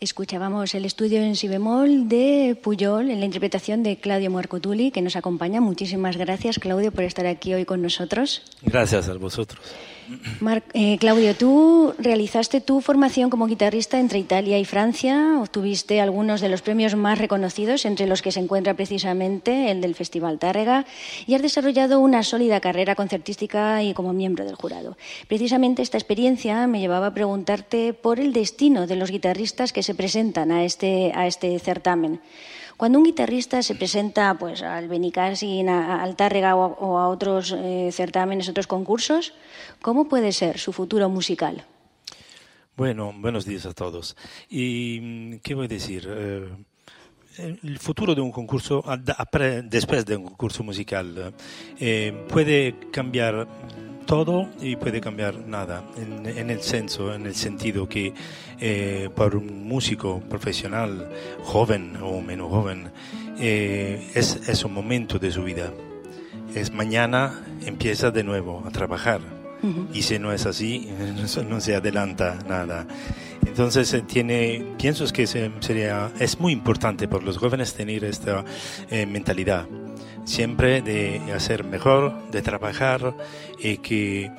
Escuchábamos el estudio en si bemol de Pujol en la interpretación de Claudio Marcotuli, que nos acompaña. Muchísimas gracias, Claudio, por estar aquí hoy con nosotros. Gracias a vosotros. Claudio, tú realizaste tu formación como guitarrista entre Italia y Francia, obtuviste algunos de los premios más reconocidos, entre los que se encuentra precisamente el del Festival Tárrega, y has desarrollado una sólida carrera concertística y como miembro del jurado. Precisamente esta experiencia me llevaba a preguntarte por el destino de los guitarristas que se presentan a este certamen. Cuando un guitarrista se presenta pues, al Benicàssim, al Tàrrega o a otros certámenes, otros concursos, ¿cómo puede ser su futuro musical? Bueno, buenos días a todos. ¿Y qué voy a decir? El futuro de un concurso, después de un concurso musical, puede cambiar todo y puede cambiar nada, en el sentido que para un músico profesional, joven o menos joven, es un momento de su vida. Mañana empieza de nuevo a trabajar. Y si no es así, no se adelanta nada. Entonces pienso que es muy importante para los jóvenes tener esta mentalidad, siempre de hacer mejor, de trabajar y que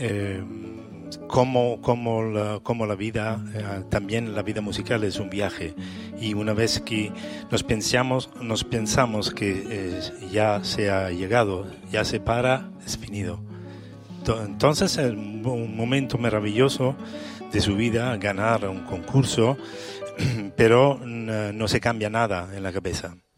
como la vida, también la vida musical es un viaje, y una vez que nos pensamos que ya se ha llegado, ya se para, es finito. Entonces es un momento maravilloso de su vida, ganar un concurso, pero no se cambia nada en la cabeza.